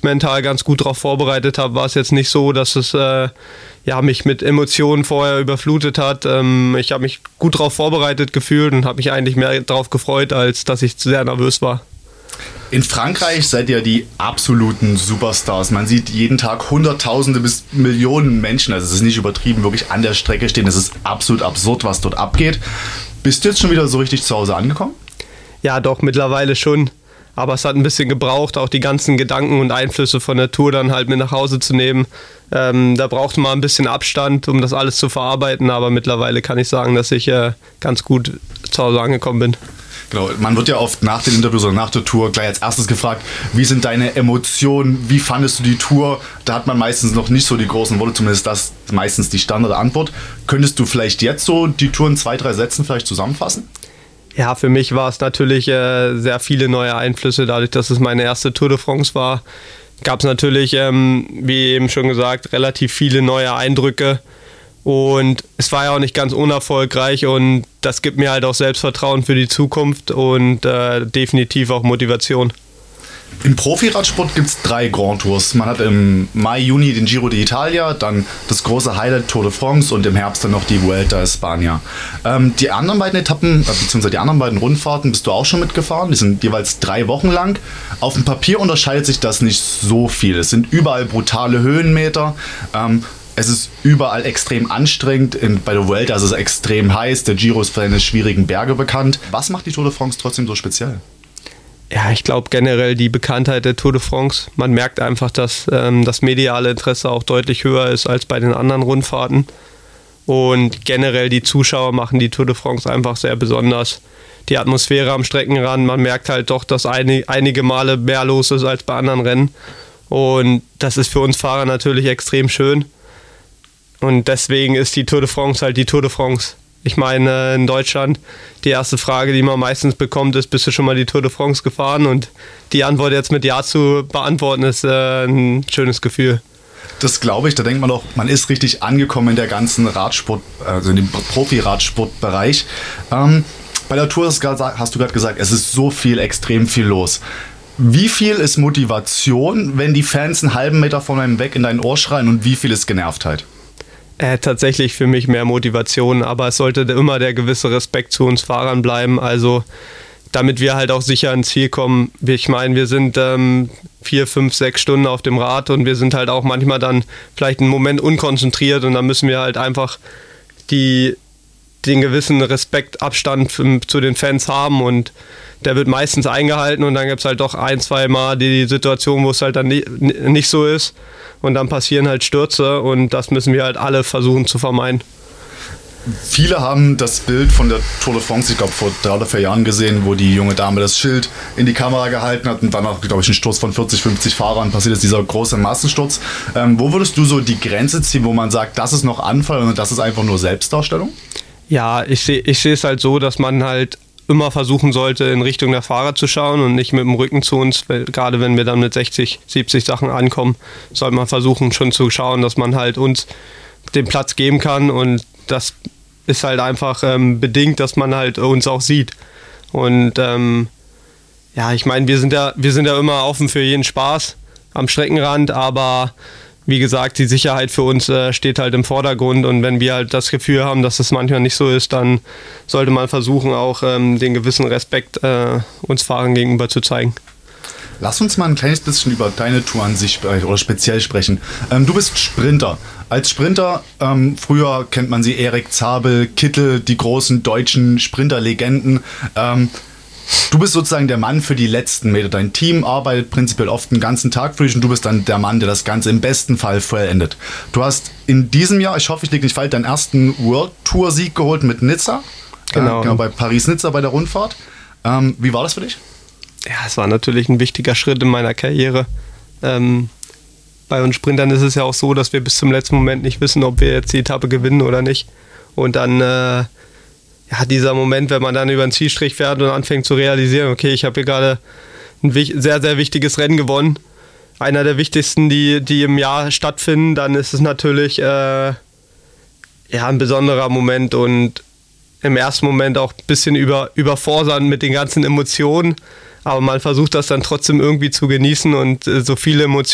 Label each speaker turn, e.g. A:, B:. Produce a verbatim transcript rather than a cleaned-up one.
A: mental ganz gut darauf vorbereitet habe, war es jetzt nicht so, dass es äh, ja, mich mit Emotionen vorher überflutet hat. Ähm, ich habe mich gut darauf vorbereitet gefühlt und habe mich eigentlich mehr darauf gefreut, als dass ich sehr nervös war.
B: In Frankreich seid ihr die absoluten Superstars. Man sieht jeden Tag Hunderttausende bis Millionen Menschen, also es ist nicht übertrieben, wirklich an der Strecke stehen. Es ist absolut absurd, was dort abgeht. Bist du jetzt schon wieder so richtig zu Hause angekommen?
A: Ja, doch, mittlerweile schon. Aber es hat ein bisschen gebraucht, auch die ganzen Gedanken und Einflüsse von der Tour dann halt mit nach Hause zu nehmen. Ähm, da brauchte man ein bisschen Abstand, um das alles zu verarbeiten. Aber mittlerweile kann ich sagen, dass ich äh, ganz gut zu Hause angekommen bin.
B: Genau, man wird ja oft nach den Interviews oder nach der Tour gleich als erstes gefragt, wie sind deine Emotionen, wie fandest du die Tour? Da hat man meistens noch nicht so die großen Worte, zumindest das meistens die Standardantwort. Könntest du vielleicht jetzt so die Tour in zwei, drei Sätzen vielleicht zusammenfassen?
A: Ja, für mich war es natürlich äh, sehr viele neue Einflüsse. Dadurch, dass es meine erste Tour de France war, gab es natürlich, ähm, wie eben schon gesagt, relativ viele neue Eindrücke. Und es war ja auch nicht ganz unerfolgreich und das gibt mir halt auch Selbstvertrauen für die Zukunft und äh, definitiv auch Motivation.
B: Im Profiradsport gibt es drei Grand Tours. Man hat im Mai, Juni den Giro d'Italia, dann das große Highlight Tour de France und im Herbst dann noch die Vuelta a España. Ähm, die anderen beiden Etappen, äh, beziehungsweise die anderen beiden Rundfahrten bist du auch schon mitgefahren. Die sind jeweils drei Wochen lang. Auf dem Papier unterscheidet sich das nicht so viel. Es sind überall brutale Höhenmeter. Ähm, Es ist überall extrem anstrengend. In, bei der Vuelta ist es extrem heiß. Der Giro ist für seine schwierigen Berge bekannt. Was macht die Tour de France trotzdem so speziell?
A: Ja, ich glaube generell die Bekanntheit der Tour de France. Man merkt einfach, dass ähm, das mediale Interesse auch deutlich höher ist als bei den anderen Rundfahrten. Und generell die Zuschauer machen die Tour de France einfach sehr besonders. Die Atmosphäre am Streckenrand, man merkt halt doch, dass einig, einige Male mehr los ist als bei anderen Rennen. Und das ist für uns Fahrer natürlich extrem schön. Und deswegen ist die Tour de France halt die Tour de France. Ich meine, in Deutschland, die erste Frage, die man meistens bekommt, ist, bist du schon mal die Tour de France gefahren? Und die Antwort jetzt mit Ja zu beantworten, ist äh, ein schönes Gefühl.
B: Das glaube ich, da denkt man doch, man ist richtig angekommen in der ganzen Radsport, also in dem Profi-Radsportbereich. Ähm, bei der Tour hast du gerade gesagt, es ist so viel, extrem viel los. Wie viel ist Motivation, wenn die Fans einen halben Meter von einem weg in dein Ohr schreien, und wie viel ist Genervtheit?
A: Äh, tatsächlich für mich mehr Motivation, aber es sollte immer der gewisse Respekt zu uns Fahrern bleiben, also damit wir halt auch sicher ins Ziel kommen. Ich meine, wir sind ähm, vier, fünf, sechs Stunden auf dem Rad und wir sind halt auch manchmal dann vielleicht einen Moment unkonzentriert und dann müssen wir halt einfach die, den gewissen Respektabstand zu den Fans haben und der wird meistens eingehalten und dann gibt es halt doch ein, zwei Mal die Situation, wo es halt dann nicht so ist. Und dann passieren halt Stürze und das müssen wir halt alle versuchen zu vermeiden.
B: Viele haben das Bild von der Tour de France, ich glaube vor drei oder vier Jahren gesehen, wo die junge Dame das Schild in die Kamera gehalten hat und dann auch, glaube ich, ein Sturz von vierzig, fünfzig Fahrern passiert ist, dieser große Massensturz. Ähm, wo würdest du so die Grenze ziehen, wo man sagt, das ist noch Anfall und das ist einfach nur Selbstdarstellung?
A: Ja, ich sehe ich sehe es halt so, dass man halt immer versuchen sollte, in Richtung der Fahrer zu schauen und nicht mit dem Rücken zu uns, weil gerade wenn wir dann mit sechzig, siebzig Sachen ankommen, sollte man versuchen schon zu schauen, dass man halt uns den Platz geben kann und das ist halt einfach ähm, bedingt, dass man halt uns auch sieht. Und ähm, ja, ich meine, wir sind ja, wir sind ja immer offen für jeden Spaß am Streckenrand, aber wie gesagt, die Sicherheit für uns äh, steht halt im Vordergrund und wenn wir halt das Gefühl haben, dass es manchmal nicht so ist, dann sollte man versuchen, auch ähm, den gewissen Respekt äh, uns Fahrern gegenüber zu zeigen.
B: Lass uns mal ein kleines bisschen über deine Tour an sich oder speziell sprechen. Ähm, du bist Sprinter. Als Sprinter, ähm, früher kennt man sie, Erik Zabel, Kittel, die großen deutschen Sprinterlegenden. Ähm, Du bist sozusagen der Mann für die letzten Meter. Dein Team arbeitet prinzipiell oft den ganzen Tag für dich und du bist dann der Mann, der das Ganze im besten Fall vollendet. Du hast in diesem Jahr, ich hoffe, ich liege nicht falsch, deinen ersten World Tour Sieg geholt mit Nizza.
A: Genau.
B: Äh, genau bei Paris-Nizza bei der Rundfahrt. Ähm, wie war das für dich?
A: Ja, es war natürlich ein wichtiger Schritt in meiner Karriere. Ähm, bei uns Sprintern ist es ja auch so, dass wir bis zum letzten Moment nicht wissen, ob wir jetzt die Etappe gewinnen oder nicht. Und dann äh, ja, dieser Moment, wenn man dann über den Zielstrich fährt und anfängt zu realisieren, okay, ich habe hier gerade ein sehr, sehr wichtiges Rennen gewonnen. Einer der wichtigsten, die, die im Jahr stattfinden, dann ist es natürlich äh, ja, ein besonderer Moment und im ersten Moment auch ein bisschen über, überfordern mit den ganzen Emotionen. Aber man versucht das dann trotzdem irgendwie zu genießen und äh, so viele Emotionen